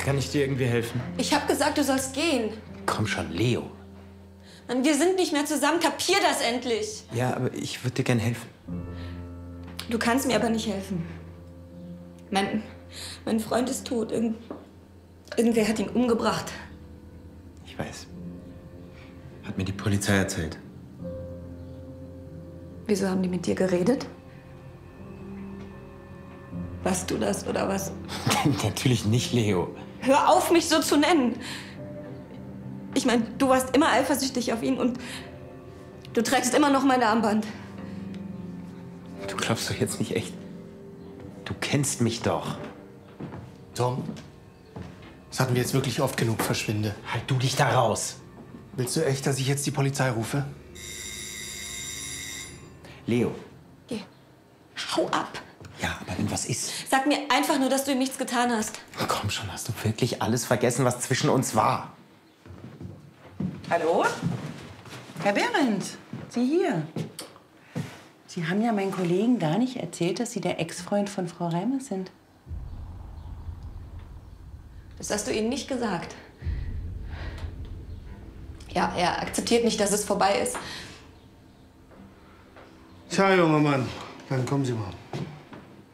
Kann ich dir irgendwie helfen? Ich habe gesagt, du sollst gehen. Komm schon, Leo. Mann, wir sind nicht mehr zusammen. Kapier das endlich. Ja, aber ich würde dir gern helfen. Du kannst mir aber nicht helfen. Mein Freund ist tot. Irgendwer hat ihn umgebracht. Ich weiß. Hat mir die Polizei erzählt. Wieso haben die mit dir geredet? Warst du das oder was? Natürlich nicht, Leo. Hör auf, mich so zu nennen. Ich meine, du warst immer eifersüchtig auf ihn und du trägst immer noch mein Armband. Du glaubst doch jetzt nicht echt. Du kennst mich doch. Tom, das hatten wir jetzt wirklich oft genug. Verschwinde. Halt du dich da raus. Willst du echt, dass ich jetzt die Polizei rufe? Leo. Geh. Hau ab. Ja, aber wenn was ist. Sag mir einfach nur, dass du ihm nichts getan hast. Komm schon, hast du wirklich alles vergessen, was zwischen uns war? Hallo? Herr Behrendt, Sie hier. Sie haben ja meinen Kollegen gar nicht erzählt, dass Sie der Ex-Freund von Frau Reimers sind. Das hast du ihnen nicht gesagt. Ja, er akzeptiert nicht, dass es vorbei ist. Tja, junger Mann, dann kommen Sie mal.